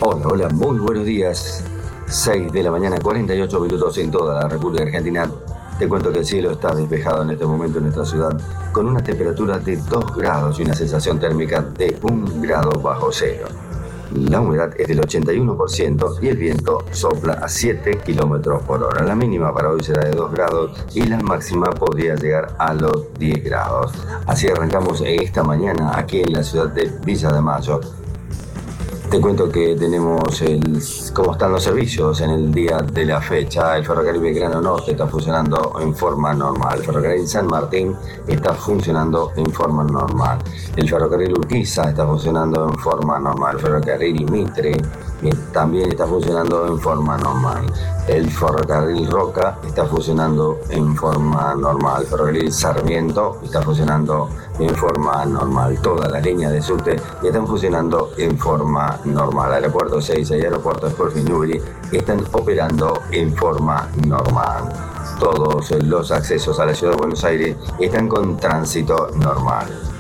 Hola, hola, muy buenos días. 6 de la mañana, 48 minutos en toda la República Argentina. Te cuento que el cielo está despejado en este momento en nuestra ciudad, con una temperatura de 2 grados y una sensación térmica de 1 grado bajo cero. La humedad es del 81% y el viento sopla a 7 kilómetros por hora. La mínima para hoy será de 2 grados y la máxima podría llegar a los 10 grados. Así arrancamos esta mañana aquí en la ciudad de Villa de Mayo. Te cuento que tenemos cómo están los servicios en el día de la fecha. El ferrocarril Belgrano Norte está funcionando en forma normal. El ferrocarril San Martín está funcionando en forma normal. El ferrocarril Urquiza está funcionando en forma normal. El ferrocarril Mitre también está funcionando en forma normal. El ferrocarril Roca está funcionando en forma normal. El ferrocarril Sarmiento está funcionando en forma normal. Todas las líneas de subte están funcionando en forma normal. Aeropuerto 6 y Aeropuerto Sporting Newbery están operando en forma normal. Todos los accesos a la ciudad de Buenos Aires están con tránsito normal.